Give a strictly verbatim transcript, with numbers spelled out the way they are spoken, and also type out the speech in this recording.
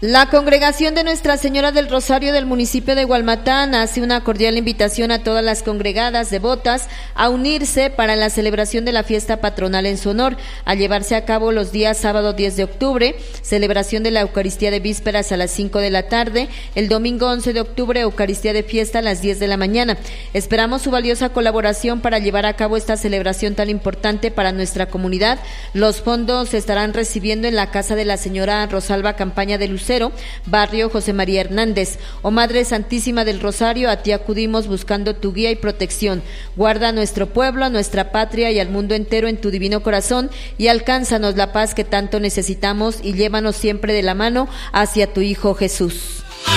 La Congregación de Nuestra Señora del Rosario del municipio de Hualmatán hace una cordial invitación a todas las congregadas devotas a unirse para la celebración de la fiesta patronal en su honor, a llevarse a cabo los días sábado diez de octubre, celebración de la Eucaristía de vísperas a las cinco de la tarde, el domingo once de octubre, Eucaristía de fiesta a las diez de la mañana. Esperamos su valiosa colaboración para llevar a cabo esta celebración tan importante para nuestra comunidad. Los fondos se estarán recibiendo en la casa de la señora Rosalba Campaña de Lucero, barrio José María Hernández. Oh Madre Santísima del Rosario, a ti acudimos buscando tu guía y protección. Guarda a nuestro pueblo, a nuestra patria y al mundo entero en tu divino corazón y alcánzanos la paz que tanto necesitamos y llévanos siempre de la mano hacia tu Hijo Jesús.